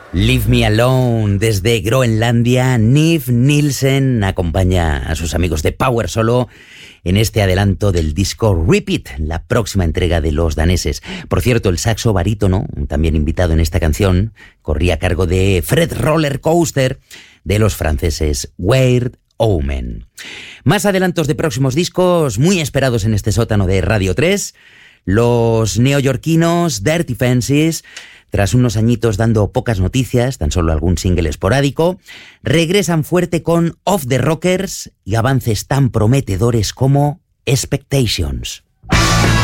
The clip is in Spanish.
Leave Me Alone. Desde Groenlandia, Niv Nielsen acompaña a sus amigos de Power Solo en este adelanto del disco Repeat, la próxima entrega de los daneses. Por cierto, el saxo barítono, también invitado en esta canción, corría a cargo de Fred Roller Coaster, de los franceses Weird Omen. Más adelantos de próximos discos muy esperados en este sótano de Radio 3. Los neoyorquinos Dirty Fences, tras unos añitos dando pocas noticias, tan solo algún single esporádico, regresan fuerte con Off the Rockers y avances tan prometedores como Expectations.